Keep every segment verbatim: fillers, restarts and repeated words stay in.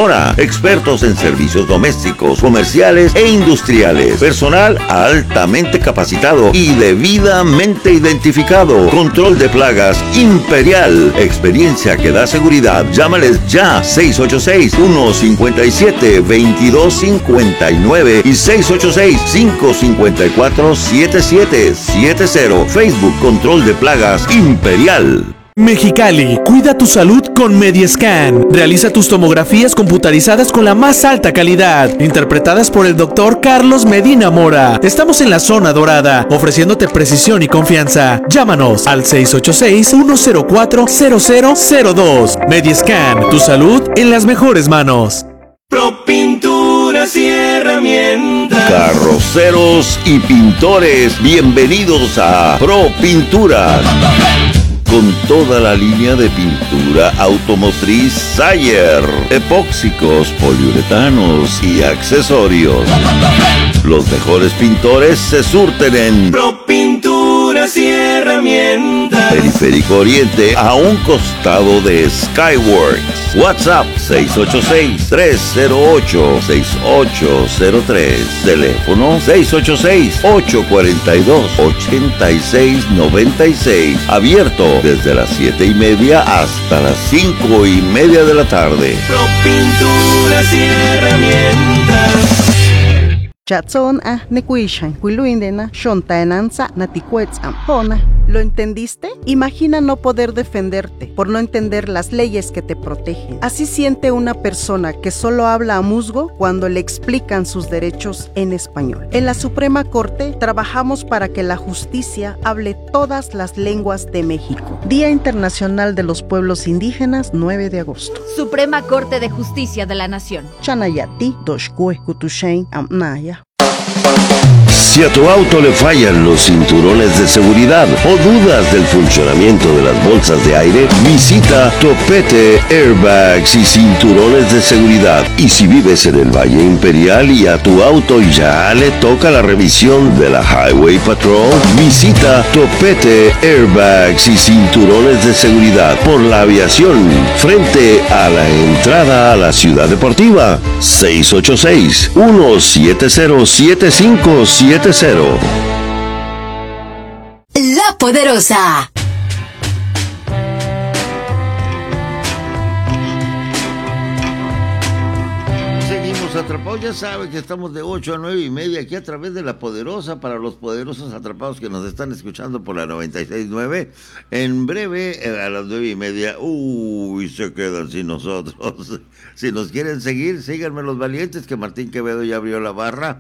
Sonora. Expertos en servicios domésticos, comerciales e industriales. Personal altamente capacitado y debidamente identificado. Control de plagas Imperial. Experiencia que da seguridad. Llámales ya. seis ocho seis, uno cinco siete, dos dos cinco nueve y seis ocho seis, cinco cinco cuatro, siete siete siete cero. Facebook Control de Plagas Imperial. Mexicali, cuida tu salud con Mediescan. Realiza tus tomografías computarizadas con la más alta calidad, interpretadas por el doctor Carlos Medina Mora. Estamos en la zona dorada, ofreciéndote precisión y confianza. Llámanos al seis ocho seis, uno cero cuatro, cero cero cero dos. Mediescan, tu salud en las mejores manos. Pro Pinturas y Herramientas. Carroceros y pintores, bienvenidos a Pro Pinturas. Con toda la línea de pintura automotriz Sayer, epóxicos, poliuretanos y accesorios. Los mejores pintores se surten en Pro Pinturas y Herramientas. Periférico Oriente, a un costado de Skyworks. WhatsApp seis ocho seis, tres cero ocho, seis ocho cero tres. Teléfono seis ocho seis, ocho cuatro dos, ocho seis nueve seis. Abierto desde las siete y media hasta las cinco y media de la tarde. Pro Pinturas y Herramientas. Chatson a nekuishan, kuiluindena, shontaenanza, naticuetzam, pona. ¿Lo entendiste? Imagina no poder defenderte por no entender las leyes que te protegen. Así siente una persona que solo habla a musgo cuando le explican sus derechos en español. En la Suprema Corte trabajamos para que la justicia hable todas las lenguas de México. Día Internacional de los Pueblos Indígenas, nueve de agosto. Suprema Corte de Justicia de la Nación. Chanayati, doshkue kutushain amnaya. Si a tu auto le fallan los cinturones de seguridad o dudas del funcionamiento de las bolsas de aire, visita Topete Airbags y Cinturones de Seguridad. Y si vives en el Valle Imperial y a tu auto ya le toca la revisión de la Highway Patrol, visita Topete Airbags y Cinturones de Seguridad por la aviación, frente a la entrada a la Ciudad Deportiva. seis ocho seis, uno siete cero, siete cinco siete cero. La Poderosa. Seguimos atrapados, ya saben que estamos de ocho a nueve y media aquí a través de La Poderosa para los poderosos atrapados que nos están escuchando por la noventa y seis punto nueve. En breve, a las nueve y media, uy, se quedan sin nosotros. Si nos quieren seguir, síganme los valientes, que Martín Quevedo ya abrió la barra.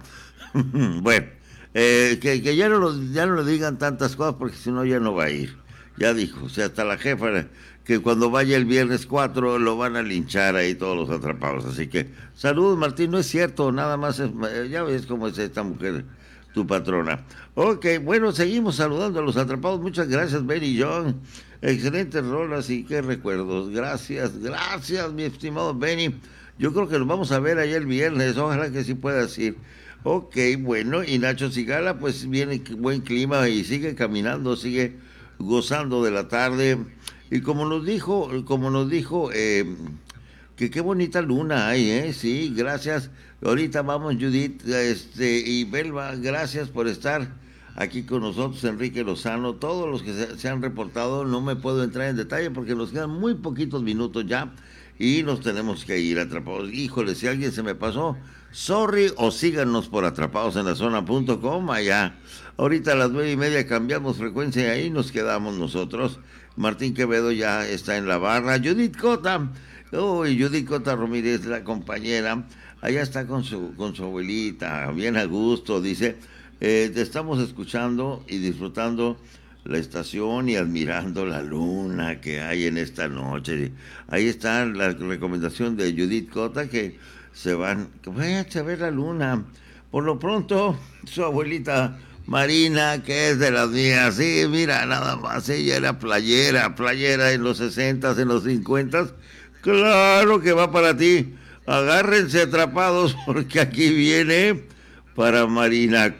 Bueno, eh, que, que ya no lo, ya no le digan tantas cosas porque si no ya no va a ir. Ya dijo, o sea, hasta la jefa que cuando vaya el viernes cuatro lo van a linchar ahí todos los atrapados. Así que, saludos Martín, no es cierto, nada más, es, ya ves cómo es esta mujer, tu patrona. Ok, bueno, seguimos saludando a los atrapados. Muchas gracias, Benny John. Excelentes rolas y qué recuerdos. Gracias, gracias, mi estimado Benny. Yo creo que nos vamos a ver allá el viernes, ojalá que sí puedas ir. Ok, bueno, y Nacho Cigala, pues viene buen clima y sigue caminando, sigue gozando de la tarde. Y como nos dijo, como nos dijo, eh, que qué bonita luna hay, ¿eh? Sí, gracias. Ahorita vamos, Judith, este, y Belva, gracias por estar aquí con nosotros, Enrique Lozano, todos los que se, se han reportado. No me puedo entrar en detalle porque nos quedan muy poquitos minutos ya y nos tenemos que ir atrapados. Híjole, si alguien se me pasó, sorry, o síganos por atrapados en la zona punto com allá. Ahorita a las nueve y media cambiamos frecuencia y ahí nos quedamos nosotros. Martín Quevedo ya está en la barra. Judith Cota, uy, Judith Cota Ramírez, la compañera, allá está con su, con su abuelita, bien a gusto, dice, eh, te estamos escuchando y disfrutando la estación y admirando la luna que hay en esta noche. Ahí está la recomendación de Judith Cota, que se van, que vayan a ver la luna. Por lo pronto, su abuelita Marina, que es de las mías, sí, mira, nada más, ella era playera, playera en los sesentas, en los cincuentas, claro que va para ti. Agárrense atrapados porque aquí viene para Marina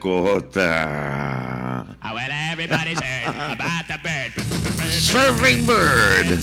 Cota. Surfing Bird.